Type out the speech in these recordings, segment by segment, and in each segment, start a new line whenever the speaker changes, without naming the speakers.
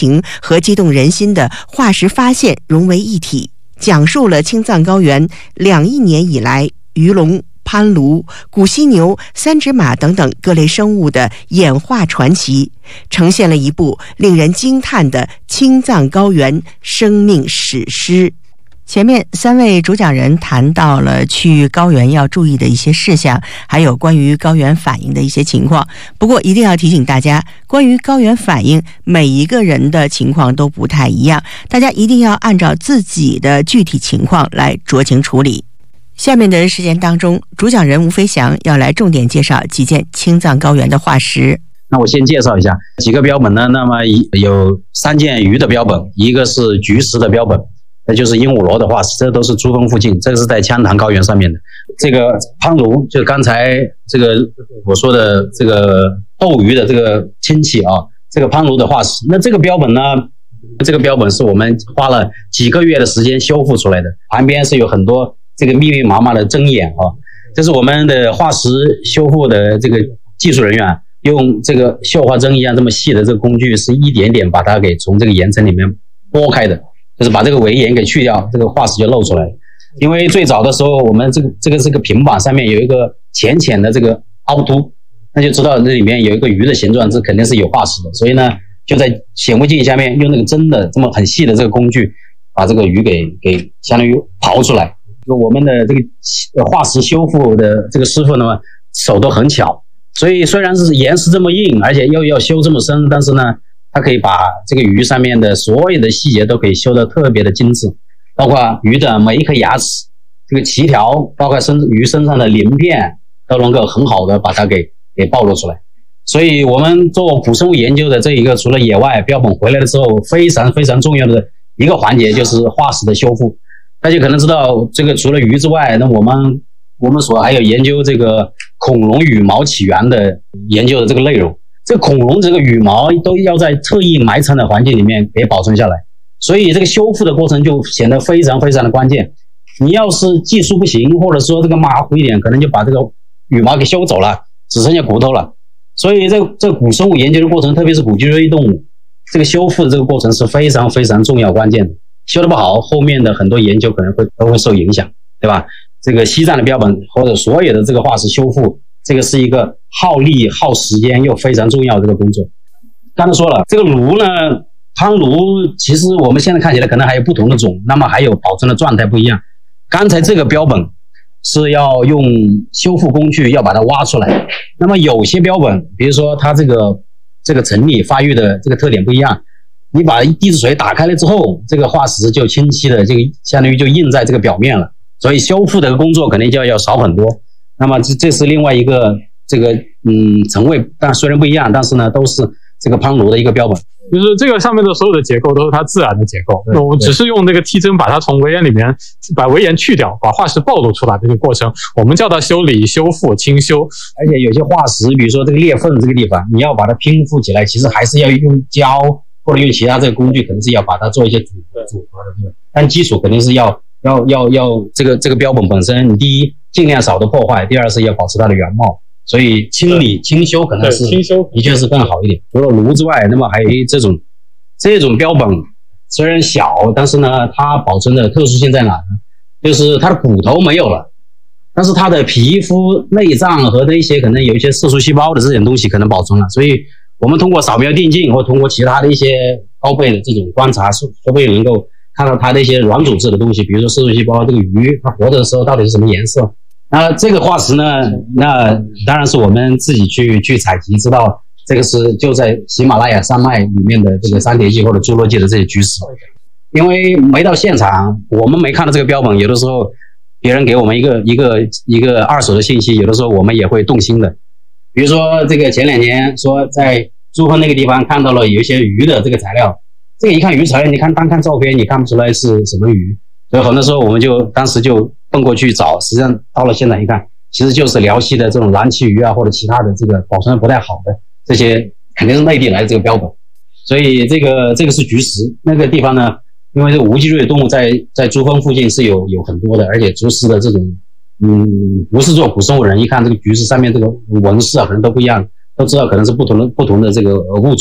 情和激动人心的化石发现融为一体，讲述了青藏高原2亿年以来鱼龙、攀鲈、古犀牛、三趾马等等各类生物的演化传奇，呈现了一部令人惊叹的青藏高原生命史诗。前面3位主讲人谈到了去高原要注意的一些事项，还有关于高原反应的一些情况。不过一定要提醒大家，关于高原反应，每一个人的情况都不太一样，大家一定要按照自己的具体情况来酌情处理。下面的时间当中，主讲人吴飞翔要来重点介绍几件青藏高原的化石。
那我先介绍一下几个标本呢，那么有3件鱼的标本，一个是菊石的标本，那就是鹦鹉螺的化石，这都是珠峰附近，这个是在羌塘高原上面的。这个攀鲈，就刚才这个我说的这个斗鱼的这个亲戚啊，这个攀鲈的化石。那这个标本呢，这个标本是我们花了几个月的时间修复出来的，旁边是有很多这个密密麻麻的针眼啊，这是我们的化石修复的这个技术人员用这个绣花针一样这么细的这个工具，是一点点把它给从这个岩层里面剥开的，就是把这个围岩给去掉，这个化石就露出来了。因为最早的时候，我们这个平板上面有一个浅浅的这个凹凸，那就知道这里面有一个鱼的形状，这肯定是有化石的。所以呢，就在显微镜下面用那个针的这么很细的这个工具，把这个鱼给相当于刨出来。我们的这个化石修复的这个师傅呢，手都很巧，所以虽然是岩石这么硬，而且又要修这么深，但是呢，它可以把这个鱼上面的所有的细节都可以修得特别的精致，包括鱼的每一颗牙齿、这个鳍条，包括鱼身上的鳞片，都能够很好的把它给暴露出来。所以我们做古生物研究的这一个，除了野外标本回来的时候，非常非常重要的一个环节就是化石的修复。大家可能知道，这个除了鱼之外，那我们所还有研究这个恐龙羽毛起源的研究的这个内容。这个恐龙这个羽毛都要在特意埋藏的环境里面给保存下来，所以这个修复的过程就显得非常非常的关键。你要是技术不行，或者说这个马虎一点，可能就把这个羽毛给修走了，只剩下骨头了。所以这古生物研究的过程，特别是古脊椎动物，这个修复的这个过程是非常非常重要关键的。修得不好，后面的很多研究可能都会受影响，对吧？这个西藏的标本或者所有的这个化石修复，这个是一个耗力耗时间又非常重要的这个工作。刚才说了，这个鲈呢，攀鲈其实我们现在看起来可能还有不同的种，那么还有保存的状态不一样。刚才这个标本是要用修复工具要把它挖出来，那么有些标本，比如说它这个成理发育的这个特点不一样，你把地质锤打开了之后，这个化石就清晰的这个相当于就印在这个表面了，所以修复的工作肯定就要少很多。那么这是另外一个这个层位，但虽然不一样，但是呢都是这个攀鲈的一个标本。
就是这个上面的所有的结构都是它自然的结构，我们只是用那个梯针把它从围岩里面把围岩去掉，把化石暴露出来的这个过程，我们叫它修理、修复、清修。
而且有些化石，比如说这个裂缝这个地方，你要把它拼附起来，其实还是要用胶或者用其他这个工具，可能是要把它做一些组合的这个，但基础肯定是要这个标本本身，你第一尽量少的破坏，第二是要保持它的原貌。所以清理清修可能是的确是更好一点。除了鲈之外，那么还有这种标本虽然小，但是呢它保存的特殊性在哪呢？就是它的骨头没有了，但是它的皮肤、内脏和那些可能有一些色素细胞的这种东西可能保存了。所以我们通过扫描定镜或通过其他的一些高倍的这种观察，说不定能够看到它的一些软组织的东西，比如说色素细胞，这个鱼它活着的时候到底是什么颜色。那这个化石呢，那当然是我们自己去采集，知道这个是就在喜马拉雅山脉里面的这个三叠纪或者侏罗纪的这些菊石。因为没到现场，我们没看到这个标本，有的时候别人给我们一个二手的信息，有的时候我们也会动心的。比如说这个前2年说在珠峰那个地方看到了有一些鱼的这个材料，这个一看鱼材料，你单看照片你看不出来是什么鱼，所以很多时候我们当时就奔过去找，实际上到了现场一看，其实就是辽西的这种蓝鳍鱼啊，或者其他的这个保存不太好的这些，肯定是内地来的这个标本。所以这个是菊石那个地方呢，因为这个无脊椎动物在珠峰附近是有很多的，而且竹石的这种不是做古生物人一看这个菊石上面这个纹饰啊，可能都不一样，都知道可能是不同的这个物种。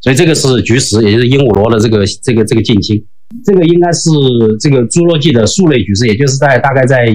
所以这个是菊石，也就是鹦鹉螺的这个近亲。这个应该是这个侏罗纪的树类菊石，也就是大概在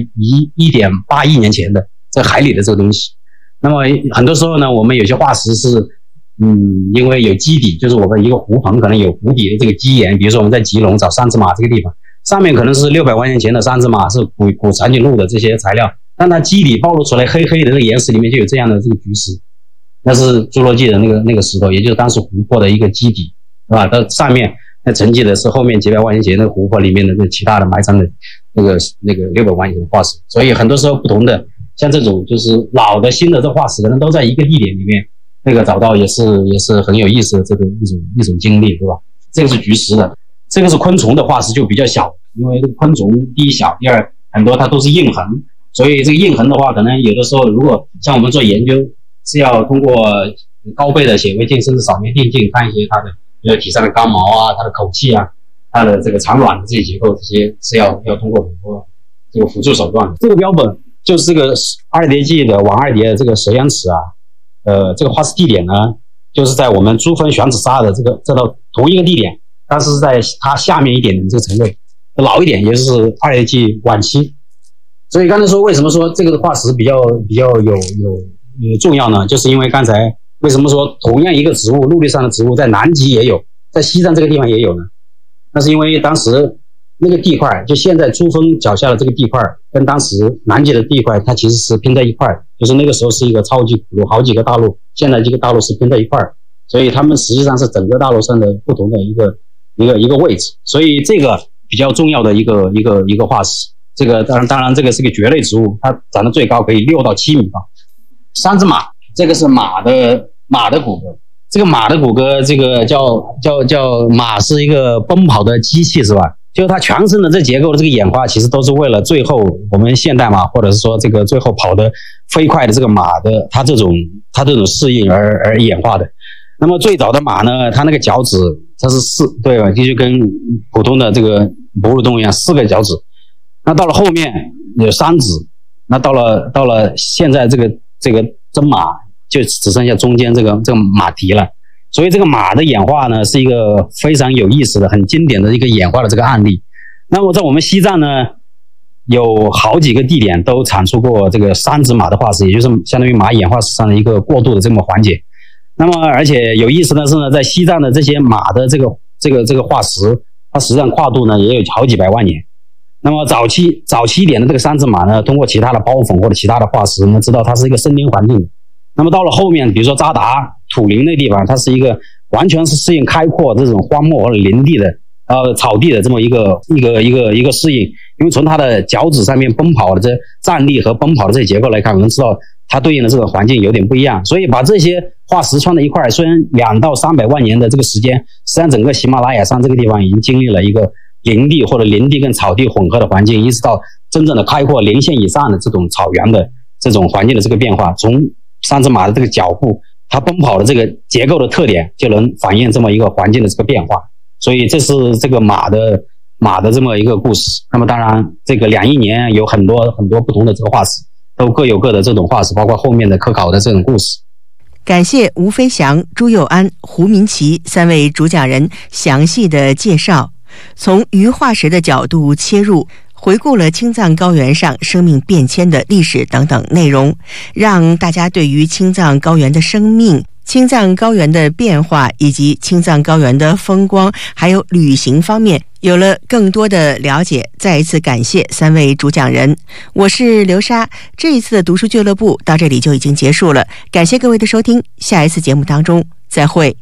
1.8亿年前的在海里的这个东西。那么很多时候呢，我们有些化石是因为有基底，就是我们一个湖棚可能有湖底的这个基岩，比如说我们在吉隆找三只马这个地方，上面可能是600万年前的三只马，是古长颈鹿的这些材料，但它基底暴露出来黑黑的这个岩石里面就有这样的这个菊石，那是侏罗纪的那个石头，也就是当时湖泊的一个基底，是吧？它上面那沉积的是后面几百万年前那个湖泊里面的那其他的埋藏的那个600万年前的化石。所以很多时候不同的像这种就是老的新的这化石可能都在一个地点里面，那个找到也是很有意思的这个一种经历，对吧？这个是菊石的，这个是昆虫的化石就比较小，因为这个昆虫第一小，第二很多它都是印痕，所以这个印痕的话，可能有的时候如果像我们做研究是要通过高倍的显微镜甚至扫描定镜看一些它的比如体上的刚毛啊，它的口气啊，它的这个肠卵的这些结构，这些是要通过很多这个辅助手段的。这个标本就是这个二叠纪的王二叠的这个蛇羊齿啊，这个化石地点呢，就是在我们珠峰玄子沙的这道同一个地点，但是在它下面一点的这个层位，老一点，也就是二叠纪晚期。所以刚才说为什么说这个化石比较有重要呢？就是因为刚才为什么说同样一个植物，陆地上的植物在南极也有，在西藏这个地方也有呢？那是因为当时那个地块，就现在珠峰脚下的这个地块，跟当时南极的地块，它其实是拼在一块，就是那个时候是一个超级古陆，好几个大陆，现在这个大陆是拼在一块，所以它们实际上是整个大陆上的不同的一个位置，所以这个比较重要的一个化石。这个当然这个是个蕨类植物，它长得最高可以6到7米高。三只马，这个是马的骨骼，这个马的骨骼，这个叫马是一个奔跑的机器，是吧？就是它全身的这结构的这个演化，其实都是为了最后我们现代马，或者是说这个最后跑得飞快的这个马的它这种适应而演化的。那么最早的马呢，它那个脚趾它是对吧？就跟普通的这个哺乳动物一样，4个脚趾。那到了后面有3指，那到了现在这个真马就只剩下中间这个马蹄了。所以这个马的演化呢，是一个非常有意思的、很经典的一个演化的这个案例。那么在我们西藏呢，有好几个地点都产出过这个3指马的化石，也就是相当于马演化史上的一个过渡的这么环节。那么而且有意思的是呢，在西藏的这些马的这个化石，它实际上跨度呢也有好几百万年。那么早期一点的这个3指马呢，通过其他的胞粉或者其他的化石呢，知道它是一个森林环境。那么到了后面，比如说扎达土林那地方，它是一个完全是适应开阔这种荒漠或者林地的草地的这么一个适应。因为从它的脚趾上面奔跑的这站立和奔跑的这些结构来看，我们知道它对应的这个环境有点不一样。所以把这些化石串在一块，虽然2到300万年的这个时间，实际上整个喜马拉雅山这个地方已经经历了一个林地或者林地跟草地混合的环境，一直到真正的开阔0线以上的这种草原的这种环境的这个变化。从3只马的这个脚步，它奔跑的这个结构的特点，就能反映这么一个环境的这个变化。所以这是这个马的这么一个故事。那么当然这个2亿年有很多不同的这个化石，都各有各的这种化石，包括后面的科考的这种故事。
感谢吴飞翔、朱佑安、胡明奇3位主讲人详细的介绍，从鱼化石的角度切入，回顾了青藏高原上生命变迁的历史等等内容，让大家对于青藏高原的生命、青藏高原的变化以及青藏高原的风光还有旅行方面有了更多的了解。再一次感谢3位主讲人，我是刘莎。这一次的读书俱乐部到这里就已经结束了，感谢各位的收听，下一次节目当中再会。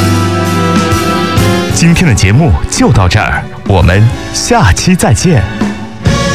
今天的节目就到这儿，我们下期再见。